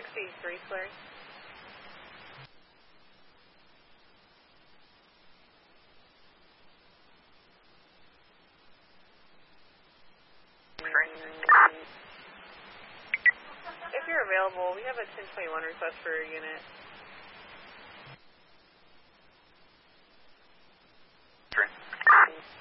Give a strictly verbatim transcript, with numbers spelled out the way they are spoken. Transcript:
sixty-three clearing. If you're available, we have a ten twenty-one request for a unit.